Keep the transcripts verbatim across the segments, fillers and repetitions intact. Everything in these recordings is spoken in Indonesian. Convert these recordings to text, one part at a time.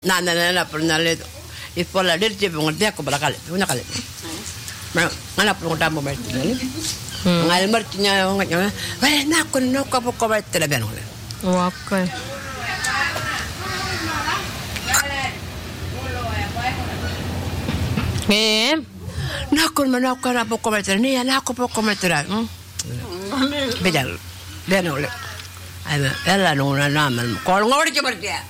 nana nana pernah lihat ipola dia dia pengerti aku berkali punya kali mana perlu tamu berarti ni ngal martinya nganya weh nak aku nak apa kau berarti dah biar oleh okay eh nak aku mana aku apa kau berarti ni ya nak aku apa kau berarti hmm bejal biar oleh ada ella nuna nama kalau ngori cuma dia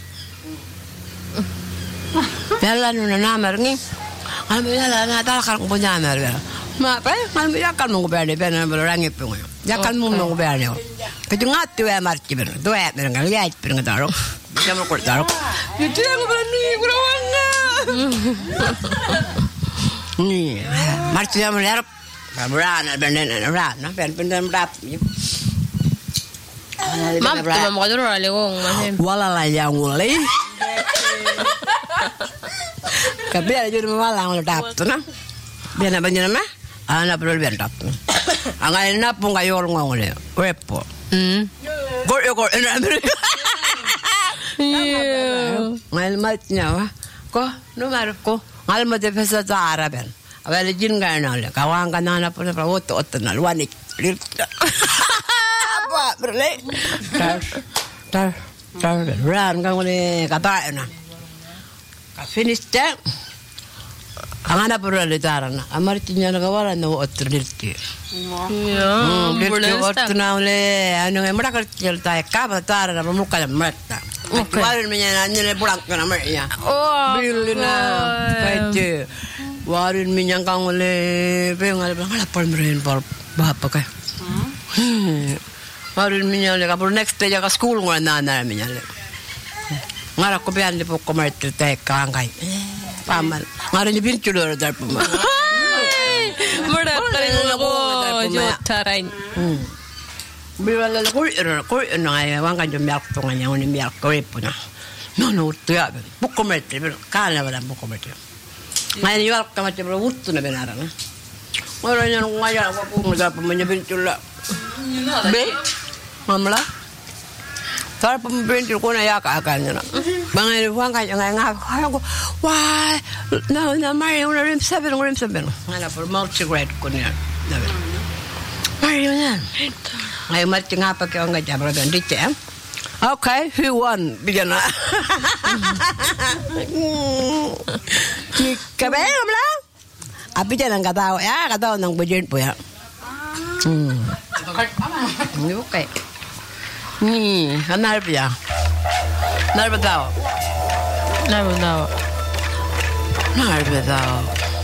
ella nuna nama ni kami ella nak tak akan punya nama ma apa kami akan mengubah dia benar berorang itu ya kan mengubah dia itu ngat tu ya marci benar tu ya benar kali ya benar taruh dia mau taruh itu yang berani berawang ni marci yang melihat berana benar berana benar benar berap Mam, tu mam kadro ale wong mahim. Wala la yang ulai. Kabel aja malang lo tap tu na. Biar na banyak nama. Ana perlu biar tap. Angai na pun kayo ngong le. Wepo. Hmm. Gor gor ena. Iya. Ngal matnya wa. Ko numero ko. Ngal mo de pesa zara ben. Abel jin ga na le. Kawang kana na pun pra oto oto na luanik. Berle tar tar tar ran kang ni kata na ka finish ta angana pura le tarana amar tinya na kawala no otrdirti ya berle otna le anu emra ka celta ka batara na muka na mata warin minya na le bulang kana ya oh bilina kaite warin minya kang le pengal ngala par meren par bapa ka Marin minyale kapur next day ka school ngora nana minyale. Ngara ko bian di poko marte te kangkai. Pamal. Ngara ni pintu dor dar puma. Mura tarin ko jotarain. Biwala ko ko na wang kan jomyak to nganya ni miyak ko ipuna. No no tuya poko marte pero kala wala poko marte. Ngai ni wal kama cebro wuttu na benara na. Ngara nyan ngaya ko mo dar puma pintu la. Be mamla tar pemberi ko na ya ka kanya na bangai wang ka nga nga ko why no no Mario na rim seven rim seven ngala for multi grade ko niya Mario na ay mat nga pa ka nga jabra ben dite okay who won bigana kabe mamla abi jalan ka tao ya ka tao nang budget po ya hmm ni okay ni anar pia nar batao nar batao nar batao